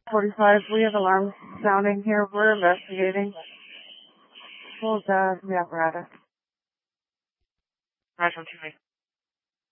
45, we have alarm sounding here. We're investigating. We'll the apparatus. Roger, 2